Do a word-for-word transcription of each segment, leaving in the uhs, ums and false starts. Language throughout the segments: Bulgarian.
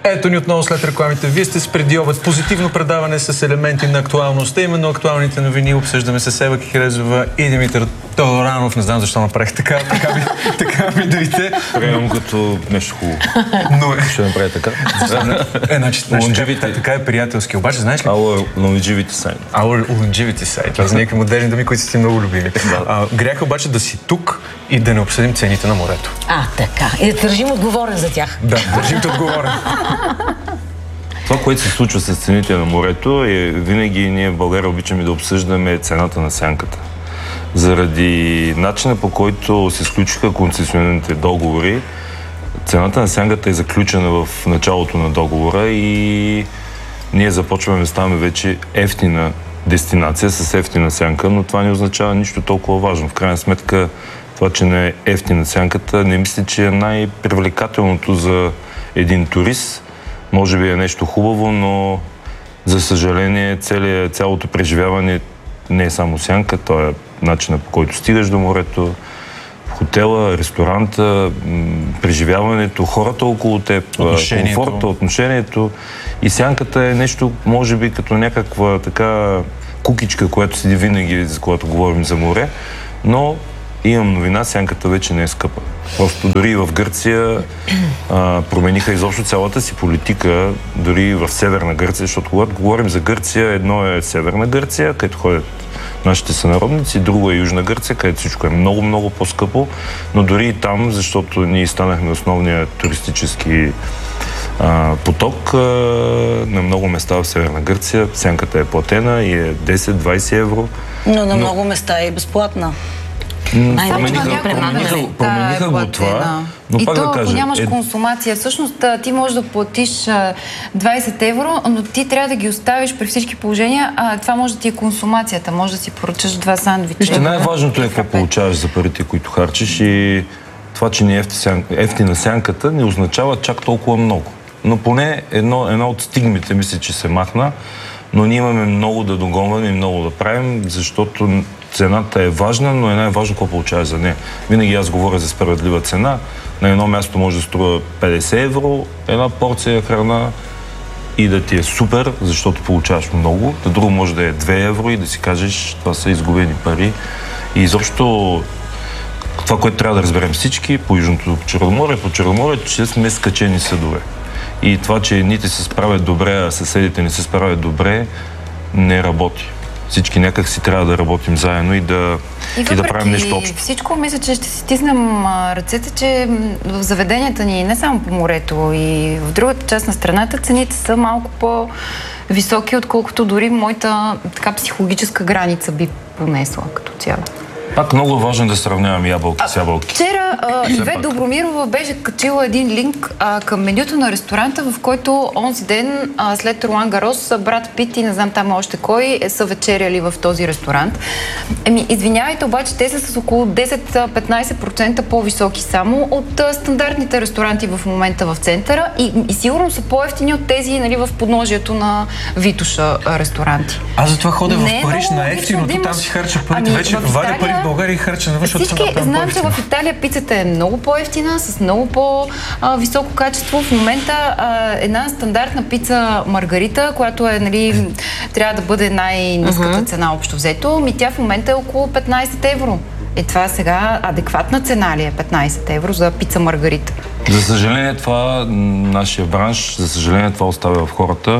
Ето ни отново след рекламите. Вие сте с преди обед. Позитивно предаване с елементи на актуалността. Именно актуалните новини обсъждаме с Ева Кихерезова и Димитър Тодоранов. Не знам защо направих така. Така ми, така ми дойде. Приемам като нещо хубаво. Но ще направи така. Е, значи, така, така е приятелски. Обаче, знаеш ли? Our longevity side. Our longevity side. Това са някакви модерни думи, които са ти много любими. Грях обаче да си тук и да не обсъдим цените на морето. А, така. И да държим отговорен за тях. Да, държим те отговорен. Това, което се случва с цените на морето, е винаги ние в България обичаме да обсъждаме цената на сянката. Заради начина, по който се сключиха концесионните договори, цената на сянката е заключена в началото на договора и ние започваме да ставаме вече ефтина дестинация с ефтина сянка, но това не означава нищо толкова важно. В крайна сметка, това, че не е ефтина сянката, не мисля, че е най-привлекателното за един турист. Може би е нещо хубаво, но за съжаление цяло, цялото преживяване не е само сянка, то е начинът, по който стигаш до морето, хотела, ресторанта, преживяването, хората около теб, комфорта, отношението. И сянката е нещо, може би, като някаква така кукичка, която седи винаги, за когато говорим за море, но имам новина, сянката вече не е скъпа. Просто дори в Гърция а, промениха изобщо цялата си политика, дори в Северна Гърция, защото когато говорим за Гърция, едно е Северна Гърция, където ходят нашите сънародници, друго е Южна Гърция, където всичко е много-много по-скъпо, но дори и там, защото ние станахме основния туристически а, поток а, на много места в Северна Гърция, сянката е платена и е десет-двайсет евро. Но на но... много места е безплатна. Промениха, промениха, промениха го това, но и пак то, да кажа... ако нямаш е... консумация, всъщност ти можеш да платиш двайсет евро, но ти трябва да ги оставиш при всички положения, а това може да ти е консумацията, може да си поръчаш два сандвича. Вижте, най-важното е какво получаваш за парите, които харчиш и това, че не е ефтина сянката, не означава чак толкова много. Но поне едно, една от стигмите мисля, че се махна, но ние имаме много да догонваме и много да правим, защото цената е важна, но е най-важно какво получаваш за нея. Винаги аз говоря за справедлива цена. На едно място може да струва петдесет евро, една порция храна и да ти е супер, защото получаваш много. На друго може да е две евро и да си кажеш, това са изгубени пари. И изобщо това, което трябва да разберем всички по Южното Черноморие, по Черноморие, че сме скачени съдове. И това, че едните се справят добре, а съседите не се справят добре, не работи. Всички някак си трябва да работим заедно и да, и и да правим нещо общо. Всичко мисля, че ще си стиснем ръцете, че в заведенията ни, не само по морето, и в другата част на страната цените са малко по-високи, отколкото дори моята така психологическа граница би понесла като цяло. Пак много е важно да сравнявам ябълки а, с ябълки. Вчера Ивет Добромирова беше качила един линк а, към менюто на ресторанта, в който онзи ден а, след Ролан Гарос Брат Пит и не знам там още кой са вечеряли в този ресторант. Еми, извинявайте, обаче те са с около десет-петнайсет процента по-високи само от а, стандартните ресторанти в момента в центъра и, и сигурно са по-евтини от тези, нали, в подножието на Витоша а, ресторанти. Аз затова ходя не в Париж на ефтиното, да там си харча парите. Ами, вече вадя пари в България и харча на външното. Всички знаят, че в Италия пицата е много по-евтина, с много по-високо качество. В момента а, една стандартна пица маргарита, която е, нали, трябва да бъде най-ниската цена общо взето, ми тя в момента е около петнайсет евро. Е, това сега адекватна цена ли е петнайсет евро за пица маргарита? За съжаление това, нашия бранш, за съжаление това оставя в хората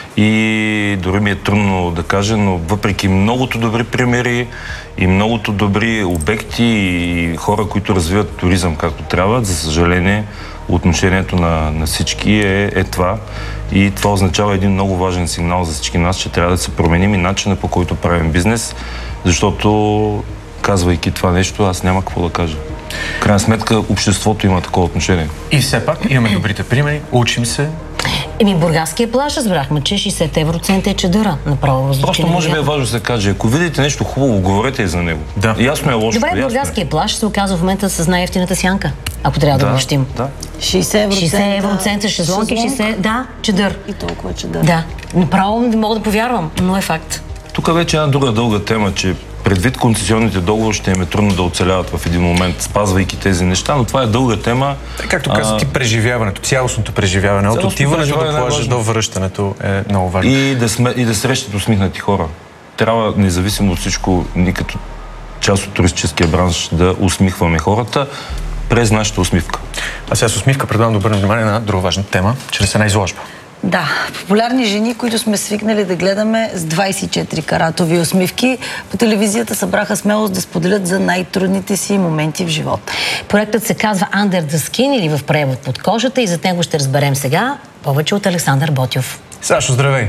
и дори ми е трудно да кажа, но въпреки многото добри примери и многото добри обекти и хора, които развиват туризъм както трябва, за съжаление отношението на, на всички е, е това. И това означава един много важен сигнал за всички нас, че трябва да се променим и начина, по който правим бизнес, защото казвайки това нещо, аз няма какво да кажа. В крайна сметка, обществото има такова отношение. И все пак имаме добрите примери, учим се. Еми, Бургаския плаж разбрахме, че шейсет евроцента е чадъра. Направо звучи. Просто може би е важно да се каже, ако видите нещо хубаво, говорете и за него. Да. Ясно е лошо. Добре, Бургаския плаж се оказва в момента с най-ефтината сянка, ако трябва да, да обобщим. Да. шейсет евроцента, шезлонки, шейсет, да, чадър. И толкова чадър. Да. Направо не мога да повярвам, но е факт. Тук вече е една друга дълга тема, че предвид концесионните договори ще им е трудно да оцеляват в един момент, спазвайки тези неща, но това е дълга тема. Както каза ти, преживяването, цялостното преживяване, от отиването до плажа до връщането е много важно. И да, сме, и да срещат усмихнати хора. Трябва, независимо от всичко, ние като част от туристическия бранш да усмихваме хората през нашата усмивка. А сега с усмивка предлагам да обърнем внимание на друга важна тема, чрез една изложба. Да, популярни жени, които сме свикнали да гледаме с двайсет и четири каратови усмивки, по телевизията събраха смелост да споделят за най-трудните си моменти в живота. Проектът се казва Under the Skin или в превод под кожата и за него ще разберем сега повече от Александър Ботйов. Сашо, здравей!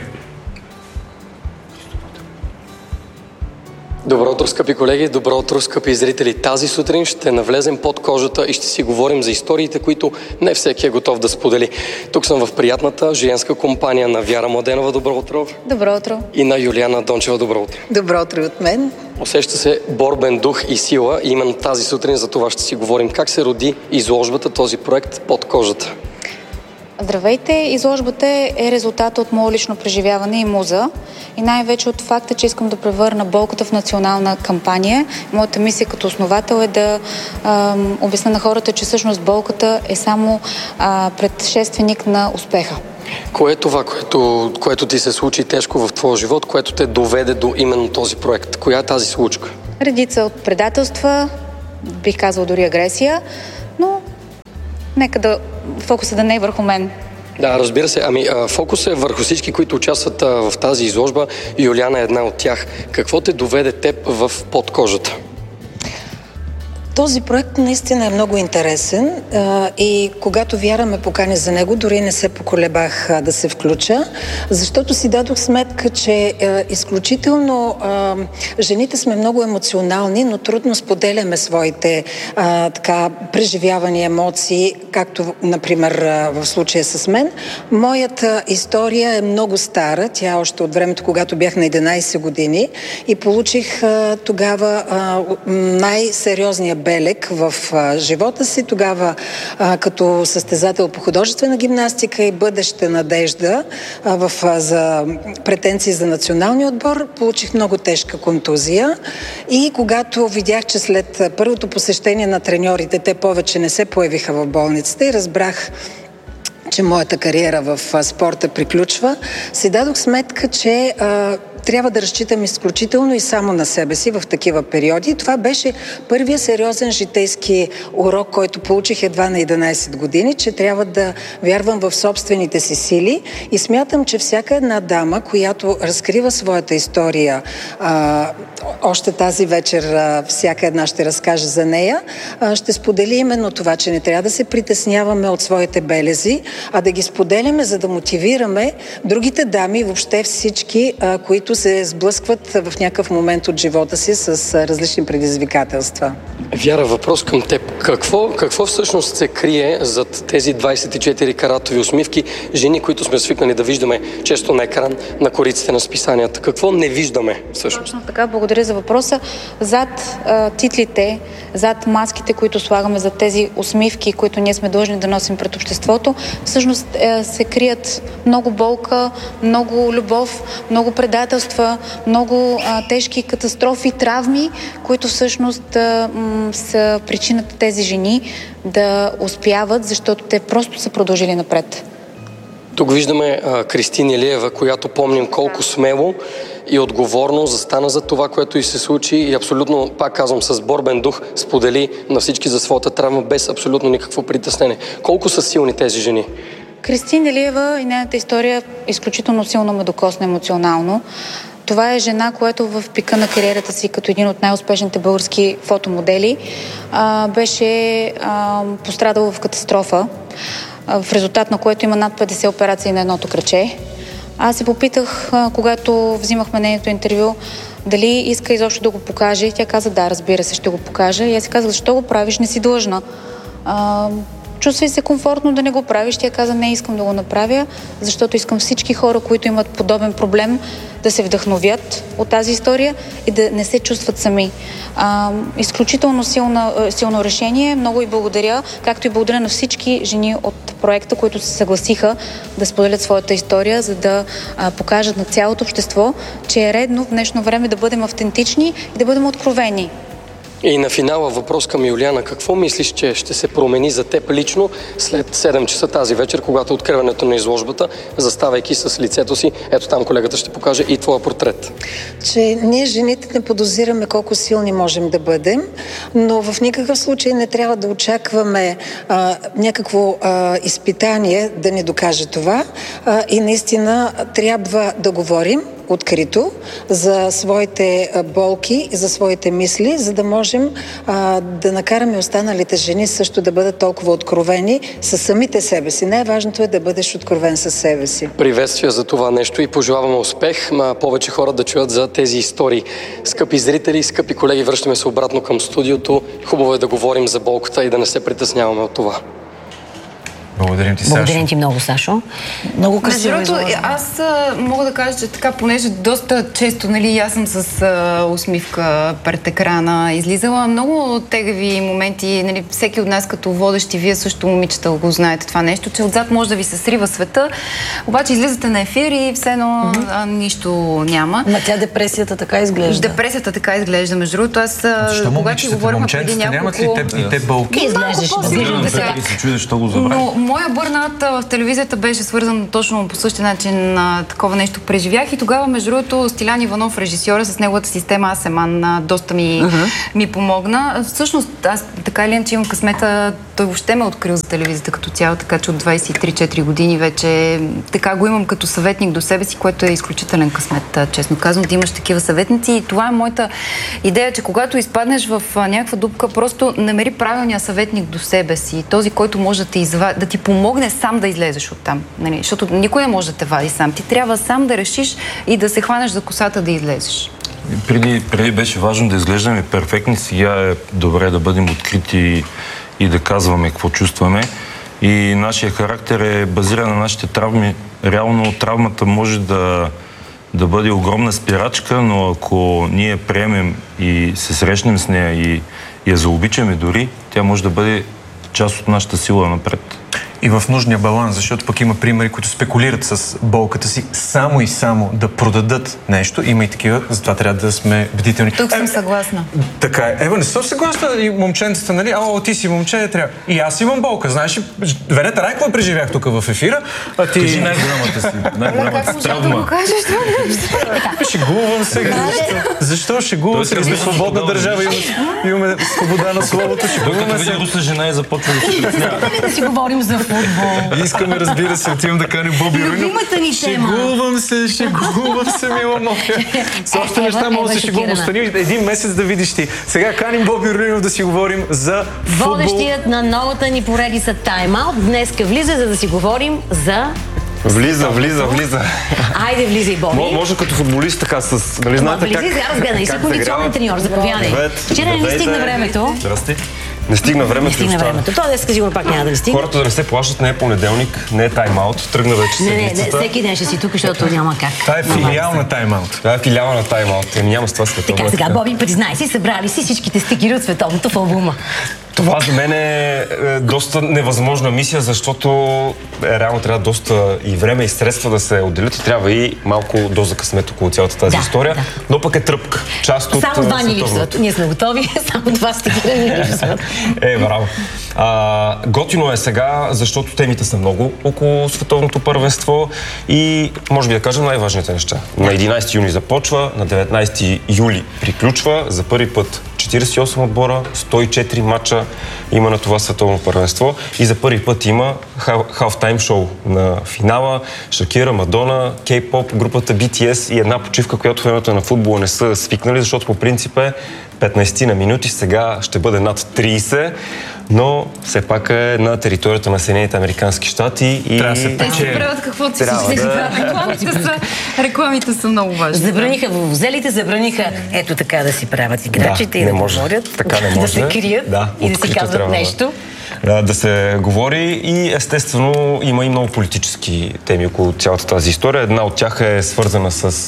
Добро утро, скъпи колеги, добро утро, скъпи зрители. Тази сутрин ще навлезем под кожата и ще си говорим за историите, които не всеки е готов да сподели. Тук съм в приятната женска компания на Вяра Младенова. Добро утро. Добро утро. И на Юлиана Дончева. Добро утро. Добро утро от мен. Усеща се борбен дух и сила и именно тази сутрин за това ще си говорим. Как се роди изложбата, този проект под кожата? Здравейте! Изложбата е резултат от мое лично преживяване и муза. И най-вече от факта, че искам да превърна болката в национална кампания. Моята мисия като основател е да а, обясня на хората, че всъщност болката е само а, предшественик на успеха. Кое е това, което, което ти се случи тежко в твоя живот, което те доведе до именно този проект? Коя е тази случка? Редица от предателства, бих казал дори агресия, но нека да фокуса да не е върху мен. Да, разбира се. Ами, фокус е върху всички, които участват а, в тази изложба. Юлиана е една от тях. Какво те доведе теб в подкожата? Този проект наистина е много интересен а, и когато Вяра ме покани за него, дори не се поколебах а, да се включа, защото си дадох сметка, че а, изключително а, жените сме много емоционални, но трудно споделяме своите а, така преживявани емоции, както, например, а, в случая с мен. Моята история е много стара, тя още от времето, когато бях на единайсет години и получих а, тогава а, най-сериозния белег в а, живота си. Тогава а, като състезател по художествена гимнастика и бъдеща надежда а, в, а, за претенции за националния отбор получих много тежка контузия и когато видях, че след първото посещение на треньорите те повече не се появиха в болницата и разбрах, че моята кариера в спорта приключва, си дадох сметка, че а, трябва да разчитам изключително и само на себе си в такива периоди. Това беше първият сериозен житейски урок, който получих едва на единайсет години, че трябва да вярвам в собствените си сили и смятам, че всяка една дама, която разкрива своята история, а, още тази вечер а, всяка една ще разкаже за нея, а, ще сподели именно това, че не трябва да се притесняваме от своите белези, а да ги споделяме, за да мотивираме другите дами, въобще всички, а, които се сблъскват в някакъв момент от живота си с различни предизвикателства. Вяра, въпрос към теб. Какво, какво всъщност се крие зад тези двайсет и четири каратови усмивки, жени, които сме свикнали да виждаме често на екран, на кориците на списанията? Какво не виждаме всъщност? Точно така, благодаря за въпроса. Зад а, титлите, зад маските, които слагаме, зад тези усмивки, които ние сме длъжни да носим пред обществото, всъщност е, се крият много болка, много любов, много предателства, много а, тежки катастрофи, травми, които всъщност а, м- са причината тези жени да успяват, защото те просто са продължили напред. Тук виждаме а, Кристина Илиева, която помним колко смело и отговорно застана за това, което и се случи и абсолютно, пак казвам, с борбен дух сподели на всички за своята травма без абсолютно никакво притеснение. Колко са силни тези жени? Кристина Илиева и нейната история изключително силно ме докосна емоционално. Това е жена, която в пика на кариерата си като един от най-успешните български фотомодели а, беше а, пострадала в катастрофа, а, в резултат на което има над петдесет операции на едното краче. Аз се попитах, а, когато взимахме нейното интервю, дали иска изобщо да го покаже и тя каза да, разбира се, ще го покажа. И аз си казах, защо го правиш, не си длъжна. А, Чувствай се комфортно да не го правиш. Тя каза, не искам да го направя, защото искам всички хора, които имат подобен проблем, да да се вдъхновят от тази история и да не се чувстват сами. А, изключително силна, силно решение. Много и благодаря, както и благодаря на всички жени от проекта, които се съгласиха да споделят своята история, за да а, покажат на цялото общество, че е редно в днешно време да бъдем автентични и да бъдем откровени. И на финала въпрос към Юлиана. Какво мислиш, че ще се промени за теб лично след седем часа тази вечер, когато откриването на изложбата, заставайки с лицето си, ето там колегата ще покаже и твоя портрет? Че ние жените не подозираме колко силни можем да бъдем, но в никакъв случай не трябва да очакваме а, някакво а, изпитание да ни докаже това а, и наистина трябва да говорим открито за своите болки, за своите мисли, за да можем а, да накараме останалите жени също да бъдат толкова откровени със самите себе си. Най-важното е да бъдеш откровен със себе си. Приветствия за това нещо и пожелаваме успех, ма повече хора да чуят за тези истории. Скъпи зрители, скъпи колеги, връщаме се обратно към студиото. Хубаво е да говорим за болката и да не се притесняваме от това. Благодарим ти, Сашо. Благодарим ти много, Сашо. Много красиво изложено. Аз а, мога да кажа, че така, понеже доста често, нали, аз съм с а, усмивка пред екрана излизала. Много тегави моменти, нали, всеки от нас като водещи, вие също, момичета, го знаете това нещо, че отзад може да ви се срива света, обаче излизате на ефир и все едно mm-hmm. а, нищо няма. Ма тя депресията така изглежда. Депресията така изглежда, между другото. Аз, защо момичетата, момченцата нямат ли те, и те болки? Изглеждаш. се чудя, що го забравя. Моя бърнаут в телевизията беше свързан точно по същия начин, а, такова нещо преживях и тогава, между другото, Стилян Иванов, режисьора, с неговата система Асеман, а, доста ми, uh-huh. ми помогна. Всъщност, аз така или иначе имам късмета, той въобще ме открил за телевизията като цяло, така че от двайсет и три-четири години вече така го имам като съветник до себе си, което е изключителен късмет, честно казвам, да имаш такива съветници. И това е моята идея, че когато изпаднеш в а, някаква дупка, просто намери правилния съветник до себе си, този, който може да, те изва... да ти помогне сам да излезеш оттам. Нали? Защото никой не може да те вади сам. Ти трябва сам да решиш и да се хванеш за косата да излезеш. Преди, преди беше важно да изглеждаме перфектни, сега е добре да бъдем открити и да казваме какво чувстваме. И нашия характер е базиран на нашите травми. Реално травмата може да, да бъде огромна спирачка, но ако ние приемем и се срещнем с нея и, и я заобичаме дори, тя може да бъде част от нашата сила напред. И в нужния баланс, защото пък има примери, които спекулират с болката си само и само да продадат нещо. Има и такива, затова трябва да сме бдителни. Тук съм съгласна. Така е. Ева, не съм съгласна и момченцата, нали? О, ти си момче, трябва. И аз имам болка. Знаеш ли, Венета Райкова преживях тук в ефира. А ти... Кажи най-голямата си. Най-голямата си травма. Шегувам се. Защо шегувам се? Сме свободна държава. Имаме свобода на словото. Докато види руса жена и започва да се притеснява. Да си говорим за футбол. Искаме, разбира се, отивам да каним Боби Руйнов. Любимата ни тема. Шегувам се, шегувам се, мила моя. С още неща мога да се шегувам. Остани един месец да видиш ти. Сега каним Боби Руйнов да си говорим за футбол. Водещият на новата ни поредица Time Out днеска влиза, за да си говорим за... Влиза, влиза, влиза. Айде, влизай, Боби. Може като футболист така с... Нали знаете как... Влизай, сега разгледай си кондиционен треньор. Заповядай. Вчера не стигна времето. Здрасти. Не стигна времето. Не стигна времето. Това днес сигурно пак няма да не стигне. Хората да не се плащат, не е понеделник, не е тайм-аут, тръгна вече седмицата. седмицата. Не, не, всеки ден ще си тук, защото няма как. Това е филиал на тайм-аут. Това е филиал на тайм-аут. Еми няма с това световно. Така, сега, Боби, признай си, събрали си всичките стикери от световното в албума. Това за мен е доста невъзможна мисия, защото реално трябва доста и време и средства да се отделят и трябва и малко доза късмет около цялата тази да, история, да. Но пък е тръпка. Част от само два ни липсват. Ние сме готови, само два стикера ни липсват. Е, браво. А, готино е сега, защото темите са много около световното първенство и може би да кажем най-важните неща. На единайсети юни започва, на деветнайсети юли приключва, за първи път четирийсет и осем отбора, сто и четири матча има на това световно първенство и за първи път има халфтайм шоу на финала, Шакира, Мадона, Кей-поп, групата Би Ти Ес и една почивка, която феновете на футбола не са свикнали, защото по принцип е петнайсет на минути, сега ще бъде над трийсет, но все пак е на територията на Съединените американски щати и... Трябва да се те си правят каквото си си да... рекламите, са, рекламите са много важни. Забраниха вузелите, забраниха ето така да си правят играчите да, и да може. говорят, така не може. да се крият да, и да си казват нещо. Да, да се говори и естествено има и много политически теми около цялата тази история. Една от тях е свързана с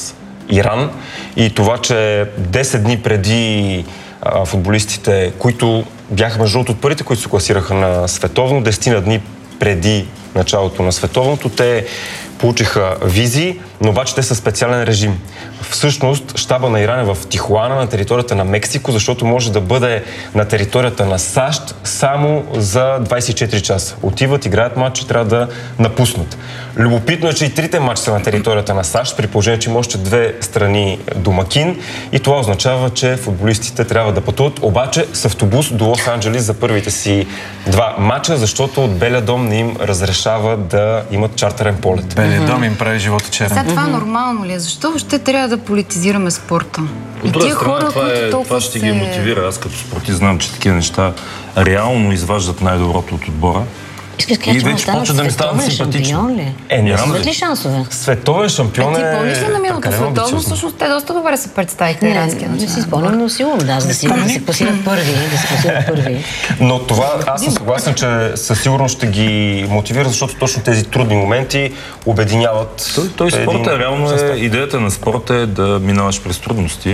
Иран. И това, че десет дни преди а, футболистите, които бяха между другото от първите, които се класираха на световно, десет дни преди началото на световното, те получиха визи, но обаче те са специален режим. Всъщност, щаба на Иран е в Тихуана, на територията на Мексико, защото може да бъде на територията на САЩ само за двайсет и четири часа. Отиват, играят матч и трябва да напуснат. Любопитно е, че и трите матча са на територията на САЩ, при положение, че има още две страни домакин, и това означава, че футболистите трябва да пътуват, обаче с автобус до Лос-Анджелис за първите си два матча, защото от Белия дом не им разрешава да имат чартерен полет. Белия дом им прави живота черен. Сега това нормално ли е? Защо въобще трябва да политизираме спорта? От друга страна, това, е, това ще се... ги мотивира. Аз като спортист знам, че такива неща реално изваждат най-доброто от отбора. Искаш да кажа, че му станеш световен шампион ли? Е, няма ли шансове? Световен шампион е... А ти помниш ли на миналото световно? Всъщност те доста добре се представиха иранския национал. Не си спомням, но сигурно да, да се класират първи, да се класират първи. Но това, аз съм съгласен, че със сигурност ще ги мотивира, защото точно тези трудни моменти обединяват... Той, той спорта, реално е, идеята на спорта е да минаваш през трудности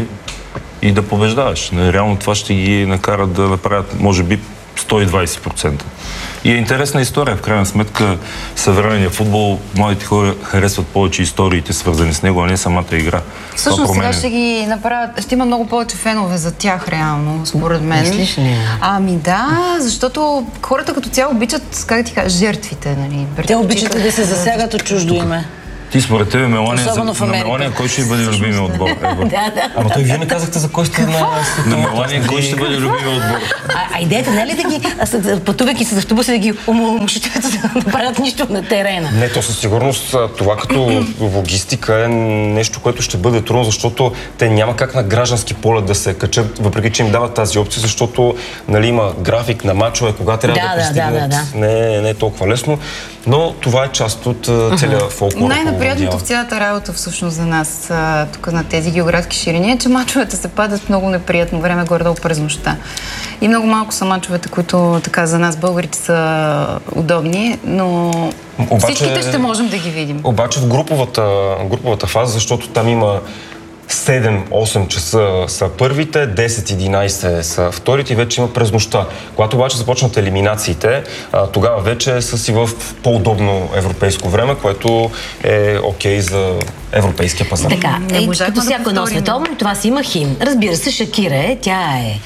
и да побеждаваш. Реално това ще ги накара да направят, може би, сто и двайсет процента. И е интересна история. В крайна сметка, съвременния футбол, младите хора харесват повече историите, свързани с него, а не самата игра. Всъщност сега ще ги направят, ще има много повече фенове за тях реално, според мен. Мислиш ли? Ами да, защото хората като цяло обичат, как ти кажа, жертвите, нали? Те обичат да се засягат от чуждо име. Ти според тебе, Мелания, за, на Мелания, кой ще бъде любимия отбор? Да, да. Ама той вие не казахте за кой сте на... На Мелания, кой ще бъде любимия отбор? А, а идеята не е ли да ги, пътувайки с автобуса, да ги умушите да правят нищо на терена? Не, то със сигурност това като логистика е нещо, което ще бъде трудно, защото те няма как на граждански полет да се качат, въпреки че им дават тази опция, защото нали, има график на мачове, кога трябва да, да пристигнат. Да, да, да. Не, не е толкова лесно, но това е част от целия фолклор. Най-наприятното в цялата работа всъщност за нас тук на тези географски ширини е, че мачовете се падат много неприятно време, горе-долу през нощта. И много малко са мачовете, които така за нас българите са удобни, но обаче, всичките ще можем да ги видим. Обаче в груповата, груповата фаза, защото там има седем-осем часа са първите, десет-единайсет са вторите и вече има през нощта. Когато обаче започнат елиминациите, тогава вече са си в по-удобно европейско време, което е окей за европейския пазар. Така, е, като всяко едно световно, това си има химн. Разбира се, Шакира е, тя е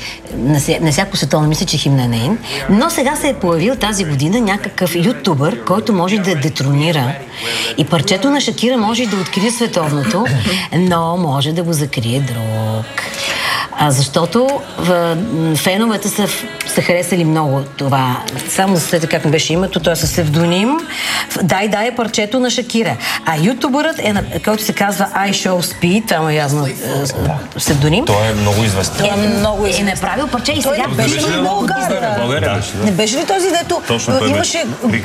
на всяко световно, мисля, че химн е нейн. Но сега се е появил тази година някакъв ютубър, който може да детронира. И парчето на Шакира може да открие световното, но може да го закрие друг. А защото в, феновете са, са харесали много това. Само за след как му беше името, той е със псевдоним. Дай, дай е парчето на Шакира. А ютубърът, е, който се казва I Show Speed, това му е ясно псевдоним. Той е много известен. Той е много известен. Е направил парче и сега беше ли много гада? Не беше ли този, дето имаше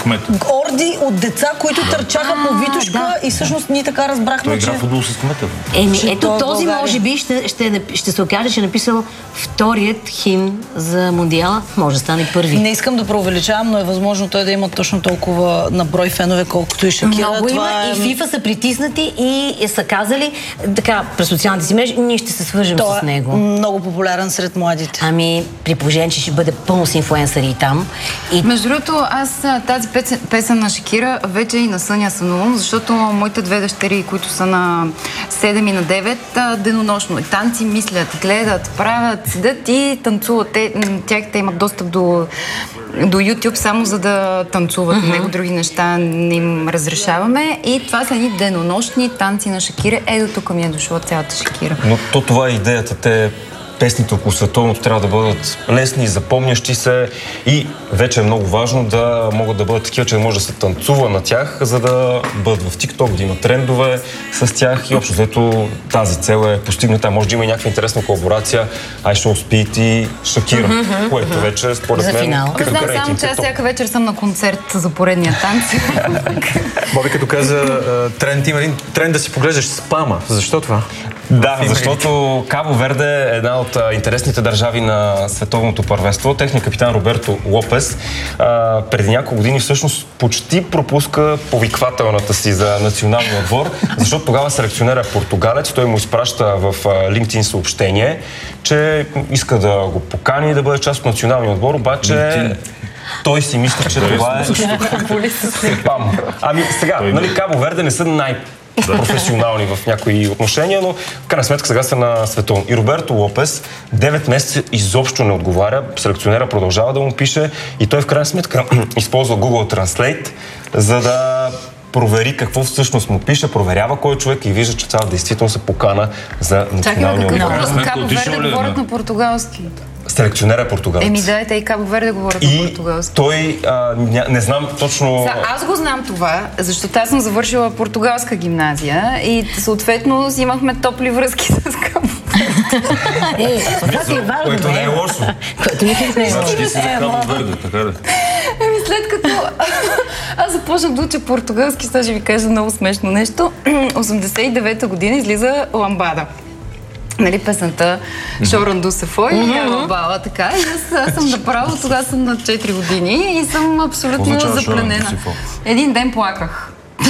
орди от деца, които търчаха по Витушка и всъщност ние така разбрахме, че... Той игра футбол с кмета. Еми, ето този може би ще, ще, ще се окаже, че е написал вторият химн за Мондиала. Може да стане първи. Не искам да преувеличавам, но е възможно той да има точно толкова наброй фенове, колкото и Шакира. Много има е... и фифа са притиснати и са казали така през социалните си мрежи, ние ще се свържем той с него. Е много популярен сред младите. Ами, при положение, че ще бъде пълно с инфлуенсъри и там. И... Между другото, аз тази песен, песен на Шакира вече и на Съня сънувам, защото моите две дъщери, които са на седем и на девет, денонощно танци мислят, гледат, правят, седят и танцуват. Те, тях те имат достъп до, до YouTube само за да танцуват. Uh-huh. Него други неща не им разрешаваме. И това са едни денонощни танци на Шакира. Ето тук ми е дошла цялата Шакира. Но то това е идеята. Те песните около световното трябва да бъдат лесни, запомнящи се и вече е много важно да могат да бъдат такива, че може да се танцува на тях, за да бъдат в TikTok, да има трендове с тях и общо взето тази цел е постигната. Може да има и някаква интересна колаборация I Show Speed и Шакира, mm-hmm, което mm-hmm. вече според мен... Знам само, че аз всяка вечер съм на концерт за поредния танц. Боби, като каза тренд, има един тренд да си поглеждаш спама. Защо това? Да, защото Кабо Верде е една от а, интересните държави на световното първенство. Техният капитан Роберто Лопес а, преди няколко години всъщност почти пропуска повиквателната си за националния отбор, защото тогава селекционера е португалец, той му изпраща в а, LinkedIn съобщение, че иска да го покани да бъде част от националния отбор, обаче LinkedIn. Той си мисли, че това е... Пам. Ами сега, нали, Кабо Верде не са най- професионални в някои отношения, но в крайна сметка сега са на световно. И Роберто Лопес девет месеца изобщо не отговаря, селекционера продължава да му пише и той в крайна сметка използва Google Translate, за да провери какво всъщност му пише, проверява кой е човек и вижда, че цяла действително се покана за националния отбор. Чакай, Кабо Верде говорят на португалски. Селекционера е португалец. Еми да, те и Кабо Верде говорят и на португалски. Той, а, ня, не знам точно... Са, аз го знам това, защото аз съм завършила португалска гимназия и съответно имахме топли връзки с Кабо Е, това си е важно. Което не е лошо. Което никак не е лошо. Значи ти си за Кабо Верде, така да. Еми след като аз започнах да уча португалски, сега ще ви кажа много смешно нещо. осемдесет и девета година излиза Ламбада. Нали, песента Шоранду се фой, mm-hmm. Ламбала, така. И аз, аз съм направо, тогава съм на четири години и съм абсолютно запленена. Един ден плаках.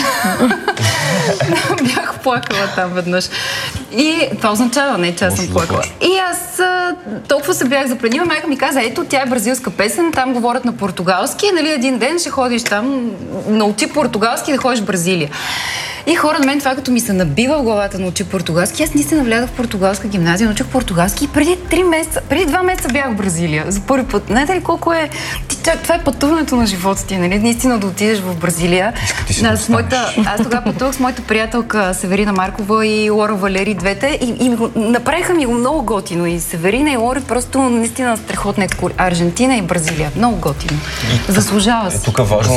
Бях плакала там веднъж. И това означава, не, че аз съм плакала. И аз а, толкова се бях запленила, майка ми каза, ето, тя е бразилска песен, там говорят на португалски, нали, един ден ще ходиш там, научи португалски да ходиш в Бразилия. И хора, на мен това като ми се набива в главата научи португалски, аз наистина влязах в португалска гимназия, научих португалски и преди три месеца, преди два месеца бях в Бразилия за първи път. Знаете ли колко е... Това е пътуването на живота ти, нали? Наистина да отидеш в Бразилия. Аз, моята, аз тогава пътувах с моята приятелка Северина Маркова и Лора Валери, двете, и, и ми го, направиха ми го много готино. И Северина и Лора просто наистина страхотна екскурсия. Аржентина и Бразилия. Много готино. Заслужава се. Тук важно